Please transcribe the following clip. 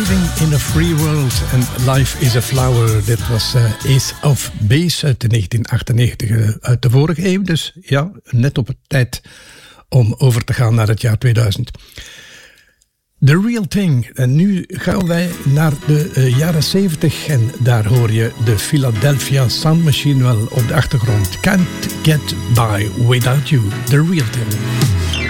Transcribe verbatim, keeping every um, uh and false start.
Living in a Free World and Life is a Flower. Dit was uh, Ace of Base uit negentien achtennegentig, uh, uit de vorige eeuw. Dus ja, net op het tijd om over te gaan naar het jaar tweeduizend. The Real Thing. En nu gaan wij naar de uh, jaren zeventig en daar hoor je de Philadelphia Sound Machine wel op de achtergrond. Can't Get By Without You. The Real Thing.